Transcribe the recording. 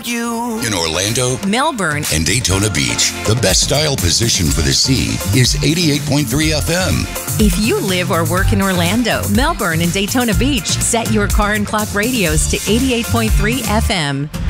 you. In Orlando, Melbourne, and Daytona Beach, the best style position for the sea is 88.3 FM. If you live or work in Orlando, Melbourne, and Daytona Beach, set your car and clock radios to 88.3 FM.